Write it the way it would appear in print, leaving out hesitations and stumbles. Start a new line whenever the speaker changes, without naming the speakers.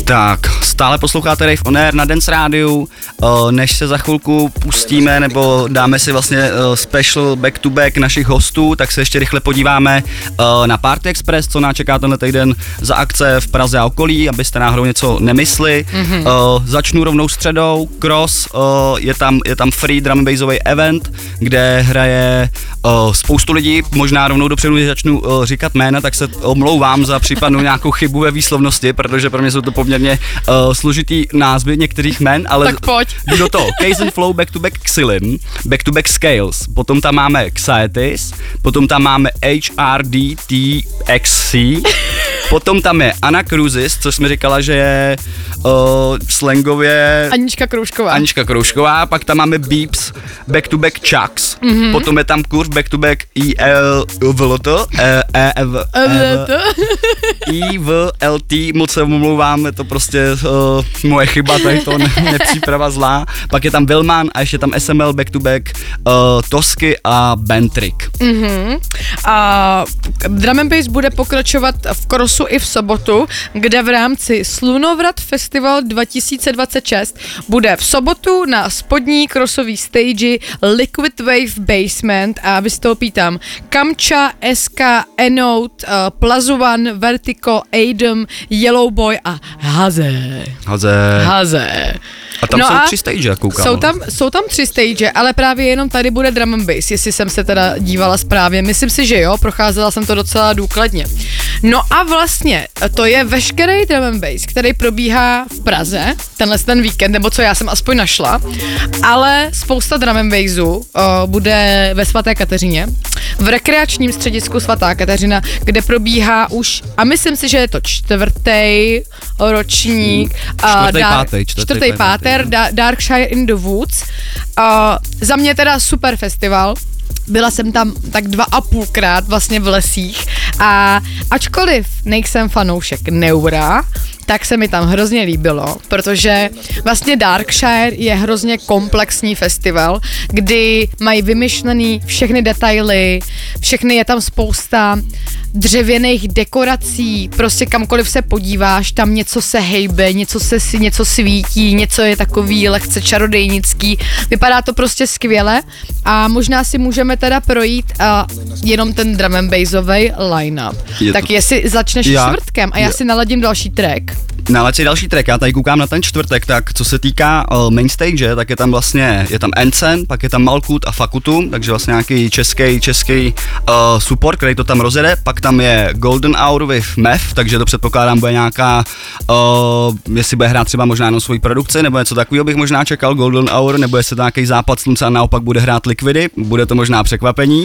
Tak, stále posloucháte Rave On Air na Dance Rádiu, než se za chvilku pustíme nebo dáme si vlastně special back to back našich hostů, tak se ještě rychle podíváme na Party Express, co nás čeká tenhle týden za akce v Praze a okolí, abyste náhodou něco nemysli. Začnu rovnou středou, Cross, je tam free drum and bassový event, kde hraje spoustu lidí, možná rovnou dopředu, když začnu říkat jména, tak se omlouvám za případnou nějakou chybu ve výslovnosti, protože pro mě jsou to poměrně složitý názvy některých jmen, ale
tak pojď.
Do toho, Case and Flow, Back to Back Xylin, Back to Back Scales, potom tam máme Xaetis, potom tam máme HRDTXC, potom tam je Anna Cruzis, což mi říkala, že je slangově Anička Kroužková, pak tam máme Beeps, Back to Back Chucks, potom je tam Kurv, Back to Back IVLT, moc se omlouvám, je to prostě moje chyba, tady to nepříprava zlá, pak je tam Vilman a ještě tam SML, Back to Back, Tosky a Bentrick.
A Drum and Bass bude pokračovat v Crossu i v sobotu, kde v rámci Slunovrat Festival 2026 bude v sobotu na spodní crossový stage Liquid Wave Basement a vystoupí tam Kamcha, SK, Enote, Plazuan, Vertigo, Adam, Yellowboy a Haze.
A tam jsou 3 stage, jak koukám.
Jsou tam 3 stage, ale právě jenom tady bude drum and bass, jestli jsem se teda dívala správně. Myslím si, že jo, procházela jsem to docela důkladně. No a vlastně to je veškerý drum and bass, který probíhá v Praze, ten víkend, nebo co já jsem aspoň našla, ale spousta drum and bassu bude ve Svaté Kateřině, v rekreačním středisku Svatá Kateřina, kde probíhá už, a myslím si, že je to 4. ročník, čtvrtý páter, Darkshire in the Woods. Za mě teda super festival. Byla jsem tam tak 2,5krát vlastně v lesích a ačkoliv nejsem fanoušek Neura, tak se mi tam hrozně líbilo, protože vlastně Darkshire je hrozně komplexní festival, kdy mají vymyšlený všechny detaily, je tam spousta dřevěných dekorací, prostě kamkoliv se podíváš, tam něco se hejbe, něco svítí, něco je takový lehce čarodejnický, vypadá to prostě skvěle a možná si můžeme teda projít jenom ten drum and bassovej line-up. Tak jestli začneš čtvrtkem a já si naladím další track.
Nalaď si další track, já tady koukám na ten čtvrtek, tak co se týká main stage, tak je tam Encen, pak je tam Malkut a Fakutum, takže vlastně nějaký český support, který to tam rozjede, pak tam je Golden Hour with Meth, takže to předpokládám bude nějaká, jestli bude hrát třeba možná jenom svoji produkci, nebo něco takového bych možná čekal, Golden Hour, nebo jestli to nějaký západ slunce a naopak bude hrát Liquidy, bude to možná překvapení.